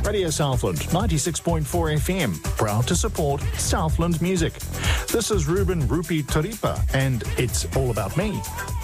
Radio Southland 96.4 FM, proud to support Southland music. This is Ruben Rupi Taripa, and it's all about me.